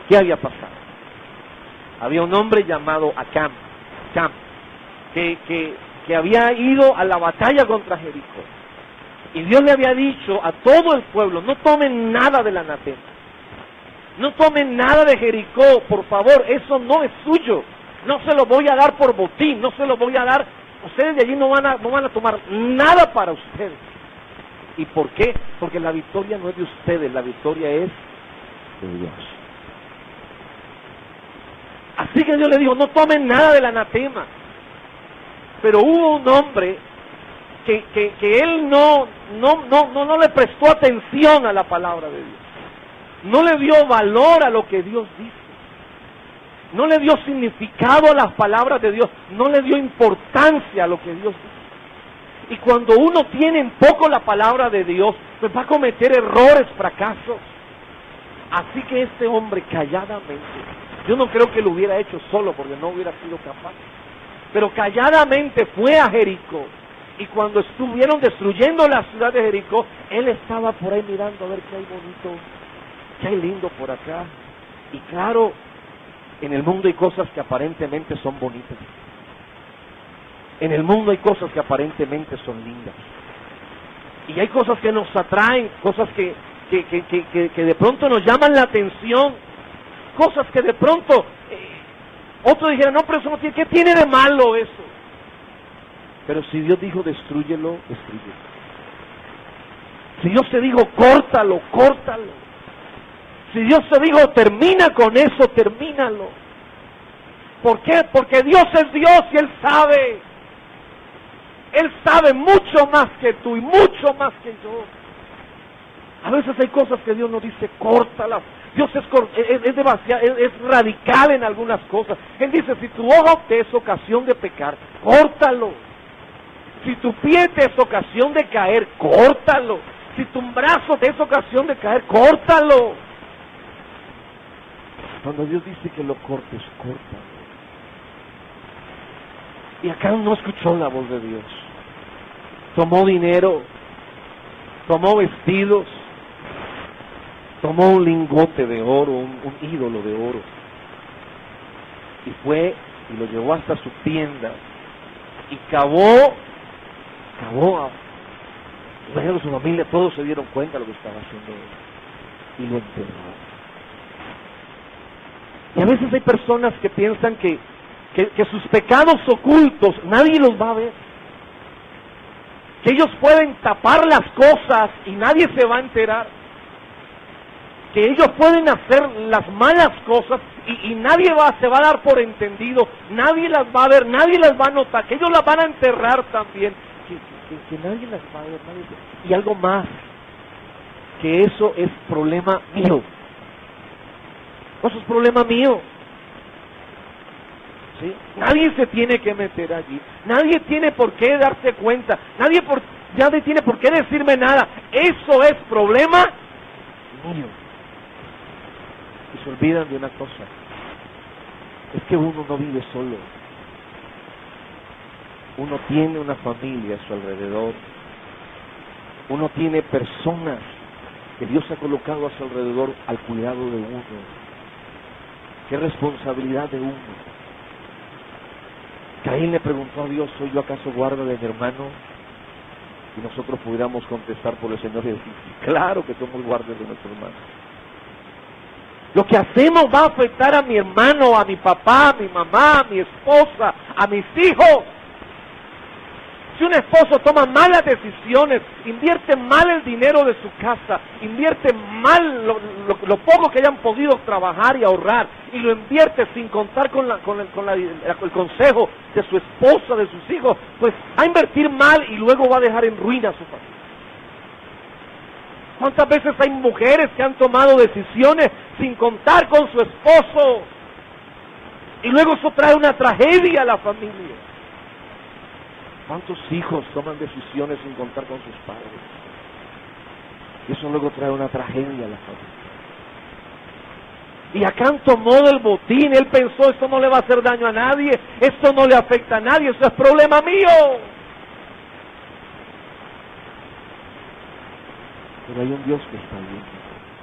¿Qué había pasado? Había un hombre llamado Acán, que había ido a la batalla contra Jericó. Y Dios le había dicho a todo el pueblo, no tomen nada del anatema. No tomen nada de Jericó, por favor, eso no es suyo. No se lo voy a dar por botín, no se lo voy a dar. Ustedes de allí no van a tomar nada para ustedes. ¿Y por qué? Porque la victoria no es de ustedes, la victoria es de Dios. Así que Dios le dijo, no tomen nada del anatema. Pero hubo un hombre que él no le prestó atención a la palabra de Dios. No le dio valor a lo que Dios dice. No le dio significado a las palabras de Dios. No le dio importancia a lo que Dios dice. Y cuando uno tiene en poco la palabra de Dios, pues va a cometer errores, fracasos. Así que este hombre calladamente, yo no creo que lo hubiera hecho solo porque no hubiera sido capaz, pero calladamente fue a Jericó. Y cuando estuvieron destruyendo la ciudad de Jericó, él estaba por ahí mirando a ver qué hay bonito, qué hay lindo por acá. Y claro, en el mundo hay cosas que aparentemente son bonitas. En el mundo hay cosas que aparentemente son lindas. Y hay cosas que nos atraen, cosas que de pronto nos llaman la atención. Cosas que de pronto otros dijeran, no, pero eso no tiene, ¿qué tiene de malo eso? Pero si Dios dijo destrúyelo, destrúyelo. Si Dios te dijo córtalo, córtalo. Si Dios te dijo termina con eso, termínalo. ¿Por qué? Porque Dios es Dios y Él sabe. Él sabe mucho más que tú y mucho más que yo. A veces hay cosas que Dios nos dice, córtalas. Dios es demasiado, es radical en algunas cosas. Él dice, si tu ojo te es ocasión de pecar, córtalo. Si tu pie te es ocasión de caer, córtalo. Si tu brazo te es ocasión de caer, córtalo. Cuando Dios dice que lo cortes, córtalo. Y acá no escuchó la voz de Dios. Tomó dinero, tomó vestidos, tomó un lingote de oro, un ídolo de oro, y fue y lo llevó hasta su tienda y cavó luego su familia, todos se dieron cuenta de lo que estaba haciendo él, y lo enterró. Y a veces hay personas que piensan que sus pecados ocultos nadie los va a ver, que ellos pueden tapar las cosas y nadie se va a enterar, que ellos pueden hacer las malas cosas y nadie se va a dar por entendido, nadie las va a ver, nadie las va a notar, que ellos las van a enterrar también, que nadie las va a ver, y algo más, que eso es problema mío, eso es problema mío. ¿Sí? Nadie se tiene que meter allí, nadie tiene por qué darse cuenta, nadie tiene por qué decirme nada, eso es problema mío. Y se olvidan de una cosa, es que uno no vive solo, uno tiene una familia a su alrededor, uno tiene personas que Dios ha colocado a su alrededor al cuidado de uno. Qué responsabilidad de uno. Caín le preguntó a Dios, ¿soy yo acaso guarda de mi hermano? Y nosotros pudiéramos contestar por el Señor y decir, claro que somos guardas de nuestro hermano. Lo que hacemos va a afectar a mi hermano, a mi papá, a mi mamá, a mi esposa, a mis hijos. Si un esposo toma malas decisiones, invierte mal el dinero de su casa, invierte mal lo poco que hayan podido trabajar y ahorrar, y lo invierte sin contar con el consejo de su esposa, de sus hijos, pues va a invertir mal y luego va a dejar en ruina a su familia. ¿Cuántas veces hay mujeres que han tomado decisiones sin contar con su esposo? Y luego eso trae una tragedia a la familia. ¿Cuántos hijos toman decisiones sin contar con sus padres? Y eso luego trae una tragedia a la familia. Y Acán tomó del botín, él pensó, esto no le va a hacer daño a nadie, esto no le afecta a nadie, eso es problema mío. Pero hay un Dios que está viendo.